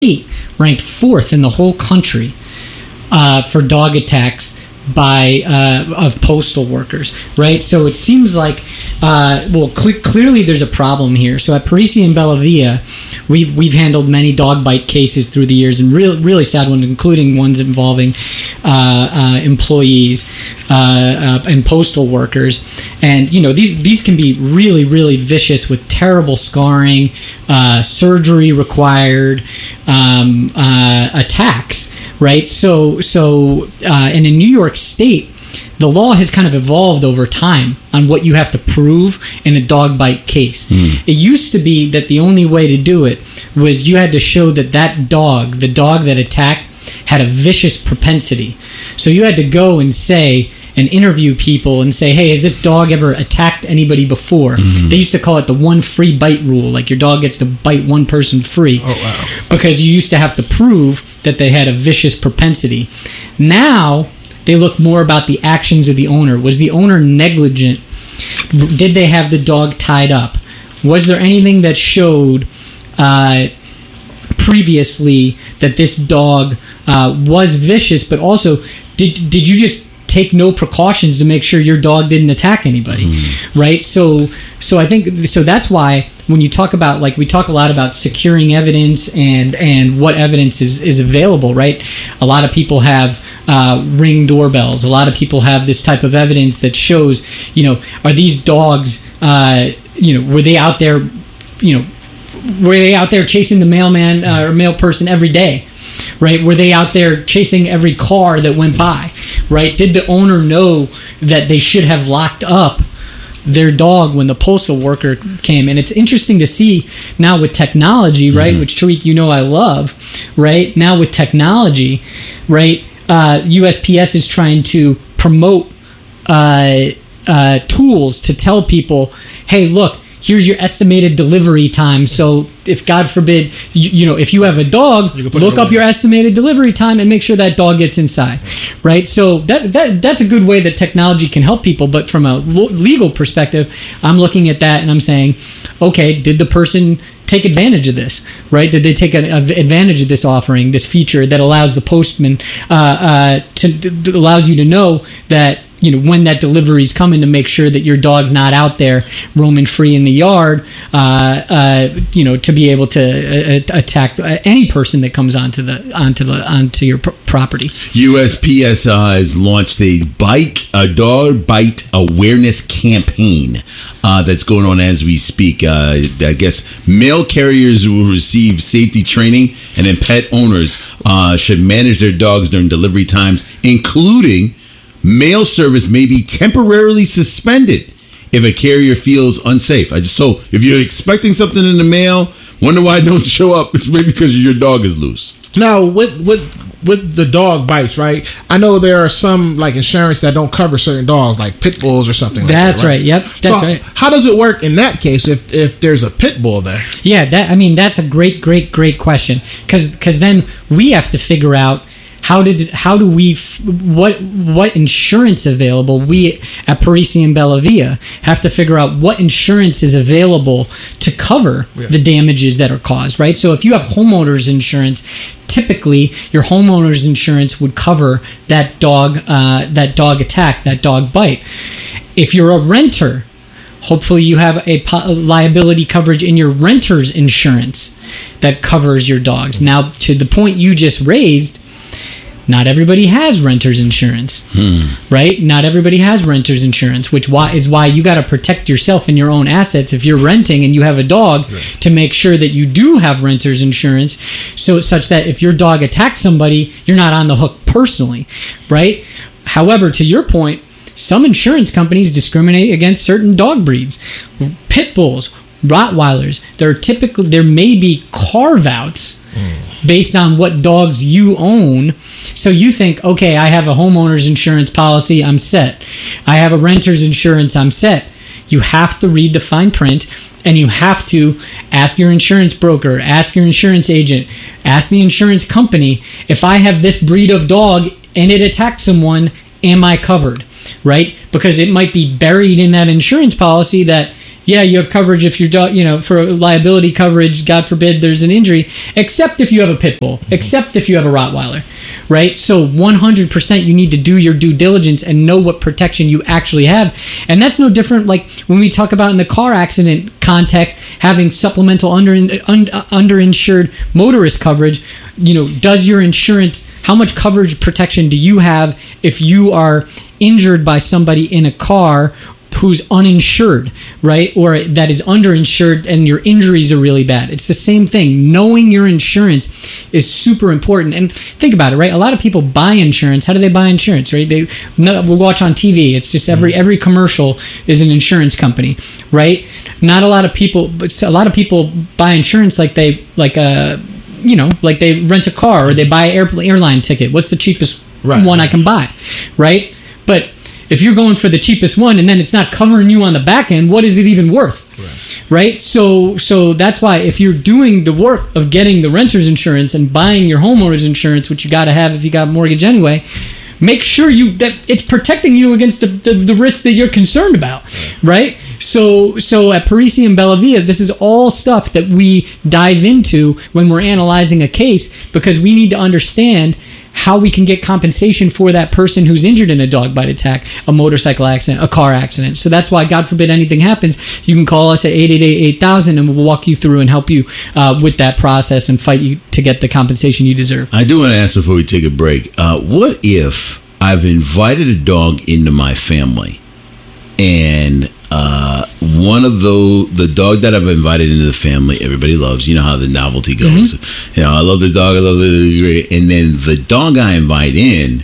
ranked 4th in the whole country for dog attacks of postal workers, right? So it seems like, clearly there's a problem here. So at Parisi and Bellavia, we've handled many dog bite cases through the years, and really sad ones, including ones involving employees and postal workers. And these can be really vicious with terrible scarring, surgery required, attacks. Right, so and in New York State, the law has kind of evolved over time on what you have to prove in a dog bite case. It used to be that the only way to do it was you had to show that dog, the dog that attacked, had a vicious propensity. So you had to go and interview people and say, hey, has this dog ever attacked anybody before? They used to call it the one free bite rule, like your dog gets to bite one person free. Oh, wow. Because you used to have to prove that they had a vicious propensity. Now, they look more about the actions of the owner. Was the owner negligent? Did they have the dog tied up? Was there anything that showed previously that this dog was vicious, but also did you just take no precautions to make sure your dog didn't attack anybody, right? So I think that's why when you talk about, like, we talk a lot about securing evidence and what evidence is available, right? A lot of people have Ring doorbells. A lot of people have this type of evidence that shows, are these dogs, were they out there, chasing the mailman or mail person every day? Right? Were they out there chasing every car that went by? Right? Did the owner know that they should have locked up their dog when the postal worker came? And it's interesting to see now with technology, right? Which, Tariq, I love, right? Now with technology, right? USPS is trying to promote tools to tell people, hey, look, here's your estimated delivery time. So if, God forbid, if you have a dog, look up your estimated delivery time and make sure that dog gets inside, right? So that's a good way that technology can help people. But from a legal perspective, I'm looking at that and I'm saying, okay, did the person take advantage of this, right? Did they take advantage of this offering, this feature that allows the postman allows you to know that, when that delivery is coming, to make sure that your dog's not out there roaming free in the yard, to be able to attack any person that comes onto your property. USPS has launched a dog bite awareness campaign that's going on as we speak. I guess mail carriers will receive safety training, and then pet owners should manage their dogs during delivery times, including mail service may be temporarily suspended if a carrier feels unsafe. So if you're expecting something in the mail, wonder why it don't show up, it's maybe because your dog is loose. Now, with the dog bites, right? I know there are some, like, insurance that don't cover certain dogs, like pit bulls or something like that. That's right. Yep. That's right. How does it work in that case if there's a pit bull there? Yeah, that's a great question, because then we have to figure out what insurance available. We at Parisi and Bellavia have to figure out what insurance is available to cover the damages that are caused, right? So if you have homeowners insurance, typically your homeowners insurance would cover that dog attack, that dog bite. If you're a renter, hopefully you have a liability coverage in your renter's insurance that covers your dogs. Now, to the point you just raised, not everybody has renter's insurance, right? Not everybody has renter's insurance, which is why you got to protect yourself and your own assets if you're renting and you have a dog, to make sure that you do have renter's insurance, so such that if your dog attacks somebody, you're not on the hook personally, right? However, to your point, some insurance companies discriminate against certain dog breeds. Pit bulls, Rottweilers, there may be carve-outs based on what dogs you own. So you think, okay, I have a homeowner's insurance policy, I'm set. I have a renter's insurance, I'm set. You have to read the fine print, and you have to ask your insurance broker, ask your insurance agent, ask the insurance company, if I have this breed of dog and it attacked someone, am I covered? Right? Because it might be buried in that insurance policy that Yeah, you have coverage if your dog, for liability coverage, God forbid there's an injury, except if you have a pit bull, except if you have a Rottweiler, right? So 100% you need to do your due diligence and know what protection you actually have. And that's no different like when we talk about in the car accident context, having supplemental underinsured motorist coverage. Does your insurance, how much coverage protection do you have if you are injured by somebody in a car who's uninsured, right? Or that is underinsured and your injuries are really bad. It's the same thing. Knowing your insurance is super important. And think about it, right? A lot of people buy insurance. How do they buy insurance, right? We'll watch on TV. It's just every commercial is an insurance company, right? Not a lot of people, but a lot of people buy insurance like they rent a car or they buy an airline ticket. What's the cheapest one I can buy, right? But if you're going for the cheapest one and then it's not covering you on the back end, what is it even worth? Right? So that's why if you're doing the work of getting the renter's insurance and buying your homeowner's insurance, which you got to have if you got a mortgage anyway, make sure that it's protecting you against the risk that you're concerned about, right? So at Parisi and Bellavia, this is all stuff that we dive into when we're analyzing a case because we need to understand how we can get compensation for that person who's injured in a dog bite attack, a motorcycle accident, a car accident. So that's why, God forbid anything happens, you can call us at 888-8000 and we'll walk you through and help you with that process and fight you to get the compensation you deserve. I do want to ask before we take a break, what if I've invited a dog into my family and one of the dog that I've invited into the family, everybody loves. You know how the novelty goes. Mm-hmm. I love the dog. I love the and then the dog I invite in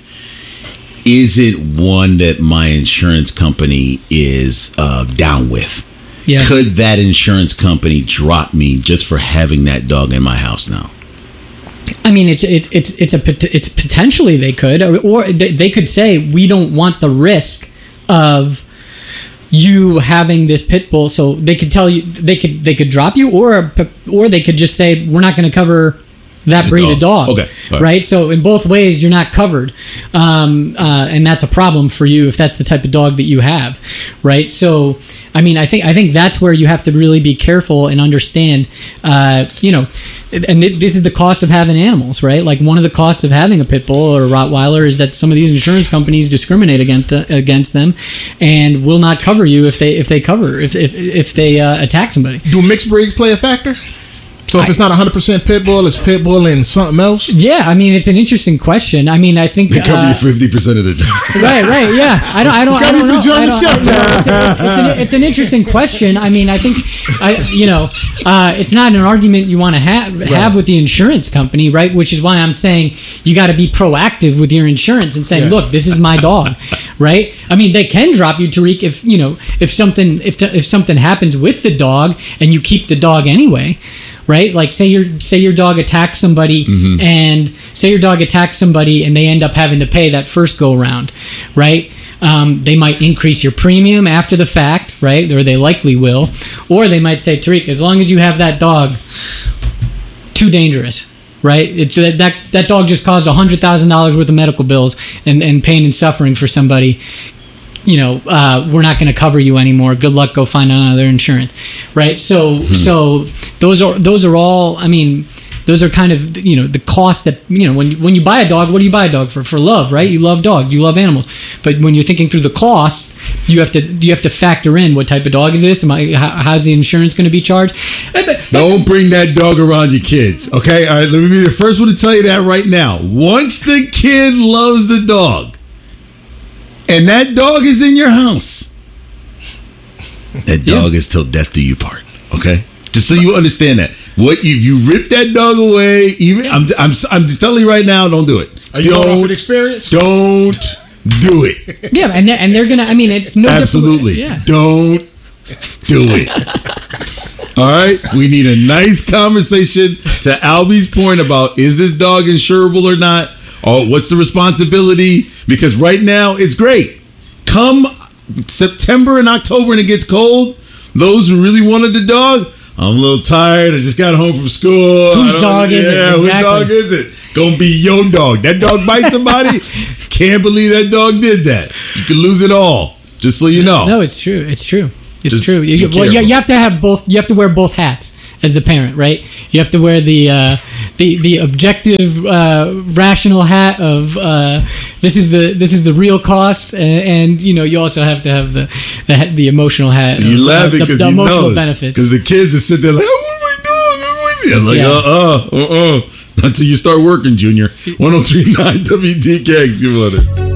isn't one that my insurance company is down with. Yeah. Could that insurance company drop me just for having that dog in my house now? I mean, it's potentially they could, or they could say we don't want the risk of you having this pit bull, so they could tell you they could drop you, or they could just say we're not going to cover that breed of dog. Okay, right. So in both ways, you're not covered, and that's a problem for you if that's the type of dog that you have, right? So I mean, I think that's where you have to really be careful and understand, and this is the cost of having animals, right? Like one of the costs of having a pit bull or a Rottweiler is that some of these insurance companies discriminate against them and will not cover you if they attack somebody. Do mixed breeds play a factor? So if it's not 100% pit bull, it's pit bull and something else? Yeah, I mean, it's an interesting question. I mean, I think they cover you 50% of the time. Right, yeah. I don't know. It's an interesting question. I mean, I think it's not an argument you want to have with the insurance company, right? Which is why I'm saying you got to be proactive with your insurance and saying, look, this is my dog, right? I mean, they can drop you, Tariq, if something happens with the dog and you keep the dog anyway. Right, like say your dog attacks somebody, mm-hmm. and they end up having to pay that first go round, right? They might increase your premium after the fact, right? Or they likely will, or they might say, Tariq, as long as you have that dog, too dangerous, right? That dog just caused $100,000 worth of medical bills and pain and suffering for somebody. We're not going to cover you anymore. Good luck. Go find another insurance, right? So those are all. I mean, those are kind of the cost that when you buy a dog, what do you buy a dog for? For love, right? You love dogs, you love animals. But when you're thinking through the cost, you have to factor in what type of dog is this? How's the insurance going to be charged? Don't bring that dog around your kids, okay? All right, let me be the first one to tell you that right now. Once the kid loves the dog, and that dog is in your house, that dog is till death do you part. Okay, just so you understand that. What you rip that dog away? Even I'm just telling you right now, don't do it. Are you going off with experience? Don't do it. Yeah, and they're gonna. I mean, it's no absolutely. Yeah. Don't do it. All right, we need a nice conversation to Albie's point about is this dog insurable or not? Oh, what's the responsibility? Because right now it's great. Come September and October and it gets cold, those who really wanted the dog, I'm a little tired. I just got home from school. Whose dog is it? Exactly. Whose dog is it? Gonna be your dog. That dog bites somebody? Can't believe that dog did that. You could lose it all. Just so you know. No, it's true. It's true. It's Just true. be You careful. have to have both. You have to wear both hats as the parent, right? You have to wear the objective, rational hat of this is the real cost, and you also have to have the emotional hat. You of, laughing the because you emotional know benefits. because the kids just sit there like, oh, what am I doing? What am I doing? Like, until you start working, Junior. 103.9 WTKX. Give it a